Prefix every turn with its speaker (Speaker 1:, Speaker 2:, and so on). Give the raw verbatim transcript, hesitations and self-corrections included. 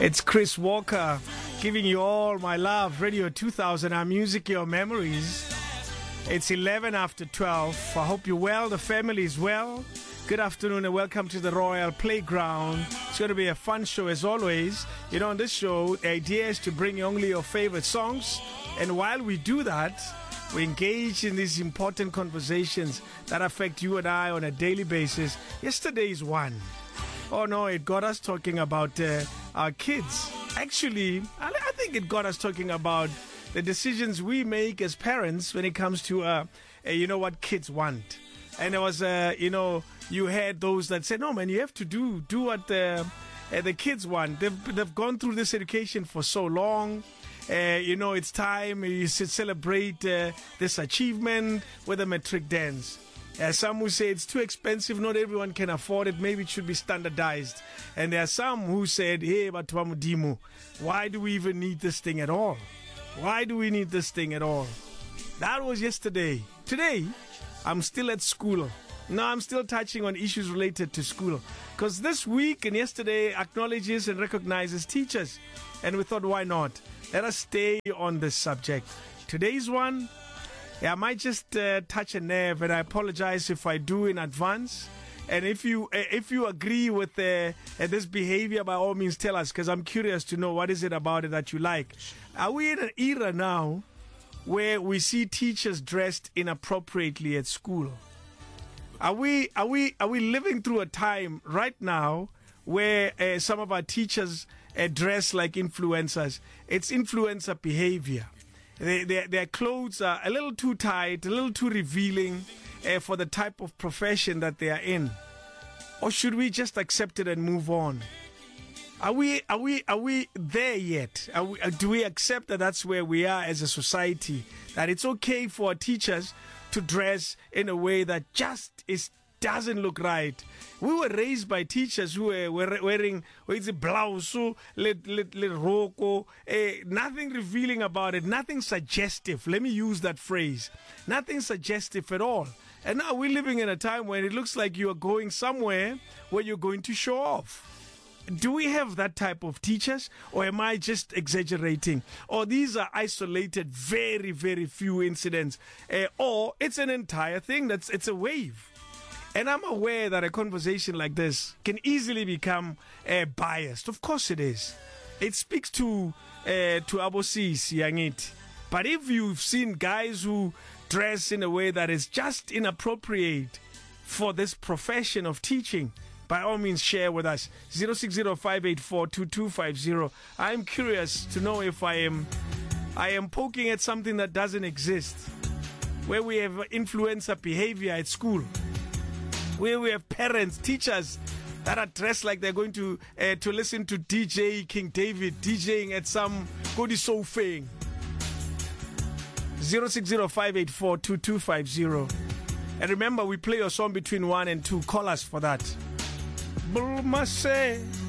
Speaker 1: It's Chris Walker giving you all my love. Radio two thousand, our music, your memories. It's eleven after twelve. I hope you're well. The family is well. Good afternoon and welcome to the Royal Playground. It's going to be a fun show as always. You know, on this show, the idea is to bring you only your favorite songs. And while we do that, we engage in these important conversations that affect you and I on a daily basis. Yesterday's one. Oh no, it got us talking about uh, our kids. Actually, I, I think it got us talking about the decisions we make as parents when it comes to, uh, uh, you know, what kids want. And there was, uh, you know, you had those that said, no, man, you have to do do what the, uh, the kids want. They've, they've gone through this education for so long. Uh, you know, it's time you should celebrate uh, this achievement with a matric dance. Uh, some who say it's too expensive, not everyone can afford it, maybe it should be standardized. And there are some who said, hey, Batwa Mudimu, why do we even need this thing at all? Why do we need this thing at all? That was yesterday. Today, I'm still at school. No, I'm still touching on issues related to school. Because this week and yesterday acknowledges and recognizes teachers. And we thought, why not? Let us stay on this subject. Today's one, yeah, I might just uh, touch a nerve, and I apologize if I do in advance. And if you uh, if you agree with uh, uh, this behavior, by all means, tell us, because I'm curious to know what is it about it that you like. Are we in an era now where we see teachers dressed inappropriately at school? Are we are we are we living through a time right now where uh, some of our teachers uh, dress like influencers? It's influencer behavior. They, they, their clothes are a little too tight, a little too revealing uh, for the type of profession that they are in. Or should we just accept it and move on? Are we are we are we there yet? Are we, uh, do we accept that that's where we are as a society? That it's okay for teachers to dress in a way that just is doesn't look right. We were raised by teachers who were wearing it's a blouse, roko, eh, nothing revealing about it, nothing suggestive. Let me use that phrase. Nothing suggestive at all. And now we're living in a time when it looks like you are going somewhere where you're going to show off. Do we have that type of teachers, or am I just exaggerating? Or these are isolated, very, very few incidents, uh, or it's an entire thing. That's it's a wave. And I'm aware that a conversation like this can easily become uh, biased. Of course it is. It speaks to uh, to abosis, yangit. But if you've seen guys who dress in a way that is just inappropriate for this profession of teaching, by all means share with us. zero six zero five eight four two two five zero. I'm curious to know if I am I am poking at something that doesn't exist. Where we have influencer behavior at school. Where we have parents, teachers that are dressed like they're going to uh, to listen to D J King David DJing at some Kodi Sofeng. zero six zero five eight four two two five zero. And remember, we play your song between one and two. Call us for that. Bulma say